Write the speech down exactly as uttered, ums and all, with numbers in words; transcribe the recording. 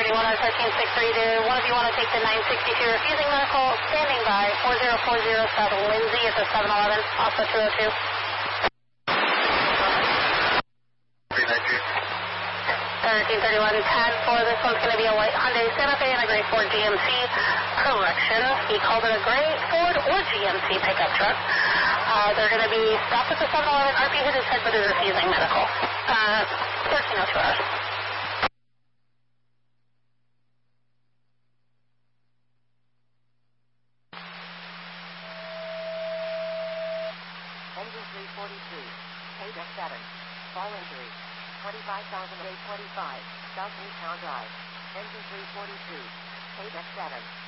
thirty-one on thirteen six three. Do one of you want to take the nine sixty-two refusing medical? Standing by four zero four zero South Lindsay at the seven eleven, also two oh two. thirteen thirty-one ten four, this one's going to be a white Hyundai Santa Fe and a gray Ford G M C. Correction, he called it a gray Ford or G M C pickup truck. Uh, they're going to be stopped at the seven eleven. R P hit his head but is refusing medical. Uh, thirteen oh two hours. Engine three forty-three, paid at seven, fall injury, twenty-five thousand eight hundred twenty-five, South Newtown Drive. Engine three forty-three, paid at seven.